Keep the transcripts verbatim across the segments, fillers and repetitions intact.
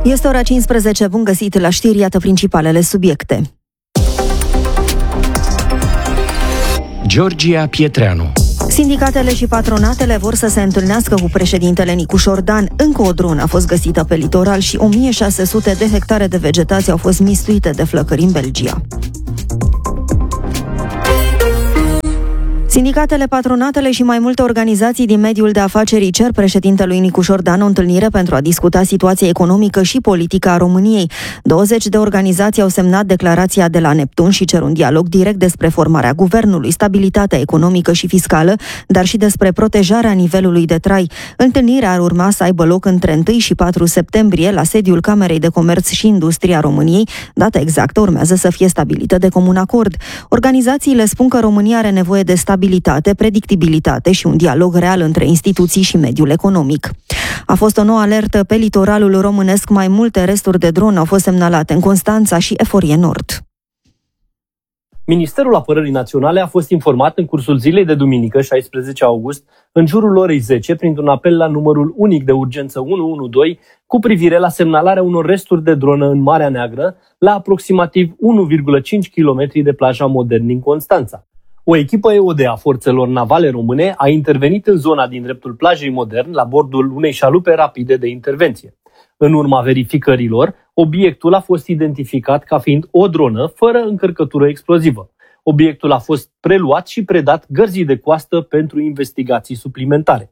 Este ora cincisprezece, bun găsit la știri, iată principalele subiecte. Georgia Pietreanu. Sindicatele și patronatele vor să se întâlnească cu președintele Nicu Șordan. Încă o dronă a fost găsită pe litoral și o mie șase sute de hectare de vegetație au fost mistuite de flăcări în Belgia. Sindicatele, patronatele și mai multe organizații din mediul de afaceri cer președintelui Nicu Șordan o întâlnire pentru a discuta situația economică și politică a României. douăzeci de organizații au semnat declarația de la Neptun și cer un dialog direct despre formarea guvernului, stabilitatea economică și fiscală, dar și despre protejarea nivelului de trai. Întâlnirea ar urma să aibă loc între unu și patru septembrie la sediul Camerei de Comerț și Industrie a României. Data exactă urmează să fie stabilită de comun acord. Organizațiile spun că România are nevoie de stabilitate, predictibilitate și un dialog real între instituții și mediul economic. A fost o nouă alertă pe litoralul românesc, mai multe resturi de dron au fost semnalate în Constanța și Eforie Nord. Ministerul Apărării Naționale a fost informat în cursul zilei de duminică, șaisprezece august, în jurul orei zece, printr-un apel la numărul unic de urgență unu unu doi, cu privire la semnalarea unor resturi de dronă în Marea Neagră, la aproximativ unu virgulă cinci kilometri de plaja Modern din Constanța. O echipă E O D a forțelor navale române a intervenit în zona din dreptul plajei Modern la bordul unei șalupe rapide de intervenție. În urma verificărilor, obiectul a fost identificat ca fiind o dronă fără încărcătură explozivă. Obiectul a fost preluat și predat gărzii de coastă pentru investigații suplimentare.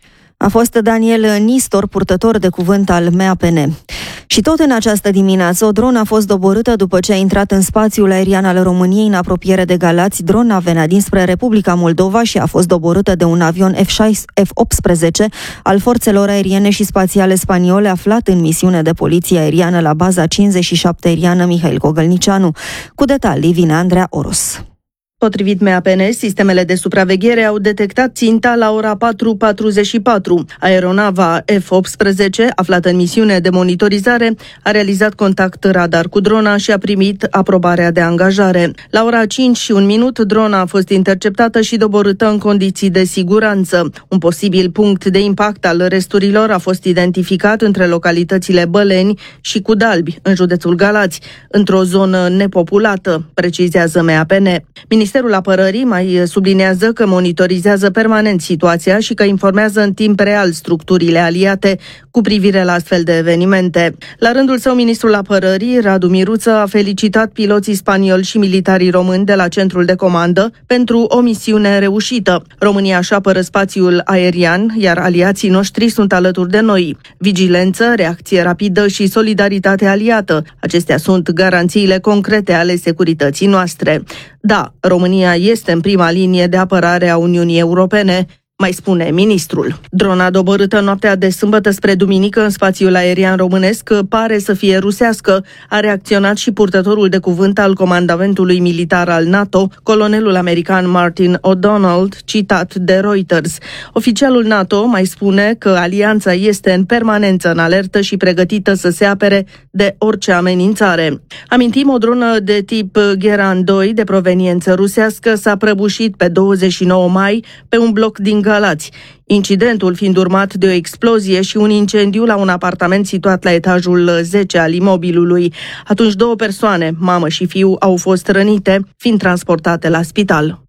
A fost Daniel Nistor, purtător de cuvânt al M A P N. Și tot în această dimineață, o dronă a fost doborâtă după ce a intrat în spațiul aerian al României în apropiere de Galați. Drona venea dinspre Republica Moldova și a fost doborâtă de un avion F optsprezece al forțelor aeriene și spațiale spaniole aflat în misiune de poliție aeriană la baza cincizeci și șapte aeriană Mihail Cogălnicianu. Cu detalii vine Andreea Oros. Potrivit M A P N, sistemele de supraveghere au detectat ținta la ora patru patruzeci și patru. Aeronava F optsprezece, aflată în misiune de monitorizare, a realizat contact radar cu drona și a primit aprobarea de angajare. La ora cinci și un minut, drona a fost interceptată și doborâtă în condiții de siguranță. Un posibil punct de impact al resturilor a fost identificat între localitățile Băleni și Cudalbi, în județul Galați, într-o zonă nepopulată, precizează M A P N. Ministerul Apărării mai subliniază că monitorizează permanent situația și că informează în timp real structurile aliate cu privire la astfel de evenimente. La rândul său, ministrul Apărării, Radu Miruță, a felicitat piloții spanioli și militarii români de la centrul de comandă pentru o misiune reușită. România își apără spațiul aerian, iar aliații noștri sunt alături de noi. Vigilență, reacție rapidă și solidaritate aliată. Acestea sunt garanțiile concrete ale securității noastre. Da, România este în prima linie de apărare a Uniunii Europene, mai spune ministrul. Drona doborâtă noaptea de sâmbătă spre duminică în spațiul aerian românesc pare să fie rusească. A reacționat și purtătorul de cuvânt al comandamentului militar al NATO, colonelul american Martin O'Donnell, citat de Reuters. Oficialul NATO mai spune că alianța este în permanență în alertă și pregătită să se apere de orice amenințare. Amintim, o dronă de tip Geran doi de proveniență rusească s-a prăbușit pe douăzeci și nouă mai pe un bloc din Galați, incidentul fiind urmat de o explozie și un incendiu la un apartament situat la etajul zece al imobilului. Atunci două persoane, mamă și fiu, au fost rănite, fiind transportate la spital.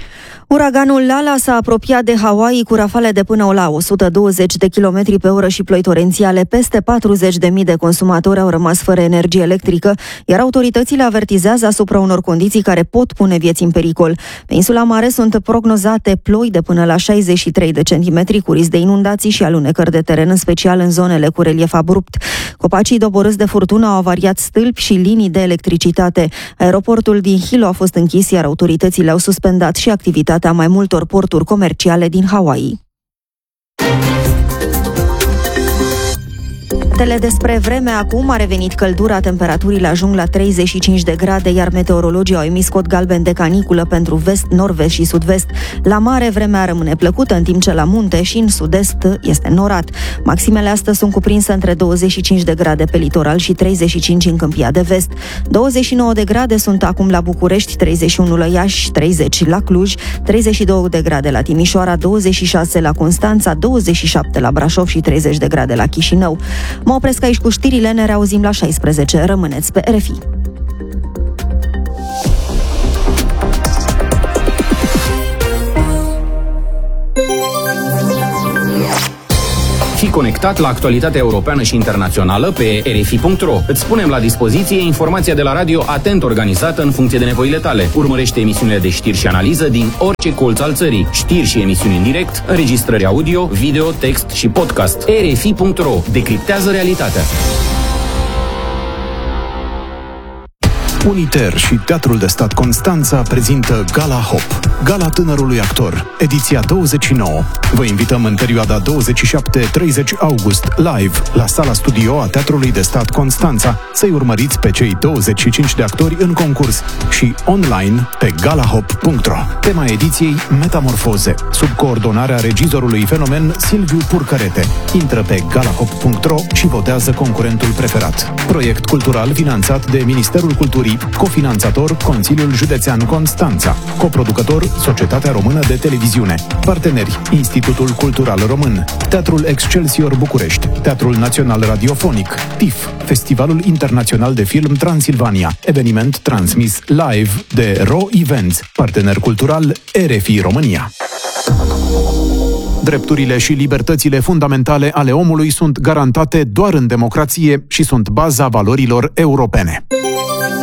Uraganul Lala s-a apropiat de Hawaii cu rafale de până la o sută douăzeci de kilometri pe oră și ploi torențiale. Peste patruzeci de mii de consumatori au rămas fără energie electrică, iar autoritățile avertizează asupra unor condiții care pot pune vieți în pericol. Pe insula Mare sunt prognozate ploi de până la șaizeci și trei de centimetri cu risc de inundații și alunecări de teren, în special în zonele cu relief abrupt. Copacii doborâți de furtună au avariat stâlpi și linii de electricitate. Aeroportul din Hilo a fost închis, iar autoritățile au suspendat și activitatea a mai multor porturi comerciale din Hawaii. Datele despre vreme acum: a revenit căldura, temperaturile ajung la treizeci și cinci de grade, iar meteorologii au emis cod galben de caniculă pentru vest, nord-vest și sud-vest. La mare vremea rămâne plăcută, în timp ce la munte și în sud-est este norat. Maximele astăzi sunt cuprinse între douăzeci și cinci de grade pe litoral și treizeci și cinci în Câmpia de Vest. douăzeci și nouă de grade sunt acum la București, treizeci și unu la Iași, treizeci la Cluj, treizeci și două de grade la Timișoara, douăzeci și șase la Constanța, douăzeci și șapte la Brașov și treizeci de grade la Chișinău. Mă opresc aici cu știrile, ne reauzim la șaisprezece. Rămâneți pe R F I. Fii conectat la actualitatea europeană și internațională pe R F I punct R O. Îți punem la dispoziție informația de la radio atent organizată în funcție de nevoile tale. Urmărește emisiunile de știri și analiză din orice colț al țării. Știri și emisiuni în direct, înregistrări audio, video, text și podcast. R F I punct R O. Decriptează realitatea. Uniter și Teatrul de Stat Constanța prezintă Gala Hop, Gala Tânărului Actor, ediția douăzeci și nouă. Vă invităm în perioada douăzeci și șapte treizeci august, live, la sala studio a Teatrului de Stat Constanța, să-i urmăriți pe cei douăzeci și cinci de actori în concurs și online pe galahop punct ro. Tema ediției, Metamorfoze, sub coordonarea regizorului fenomen Silviu Purcărete. Intră pe galahop punct ro și votează concurentul preferat. Proiect cultural finanțat de Ministerul Culturii, cofinanțator Consiliul Județean Constanța, coproducător Societatea Română de Televiziune, parteneri Institutul Cultural Român, Teatrul Excelsior București, Teatrul Național Radiofonic, T I F, Festivalul Internațional de Film Transilvania, eveniment transmis live de R O Events, partener cultural R F I România. Drepturile și libertățile fundamentale ale omului sunt garantate doar în democrație și sunt baza valorilor europene.